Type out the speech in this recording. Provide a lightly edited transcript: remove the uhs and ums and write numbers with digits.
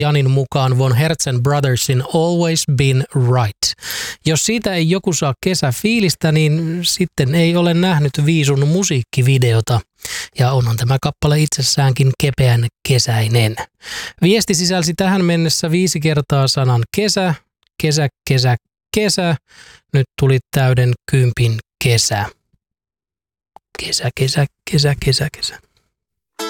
Janin mukaan Von Herzen Brothersin Always Been Right. Jos siitä ei joku saa kesäfiilistä, niin sitten ei ole nähnyt Viisun musiikkivideota. Ja onhan tämä kappale itsessäänkin kepeän kesäinen. Viesti sisälsi tähän mennessä 5 kertaa sanan kesä, kesä, kesä, kesä. Nyt tuli täyden 10 kesä. Kesä, kesä, kesä, kesä, kesä.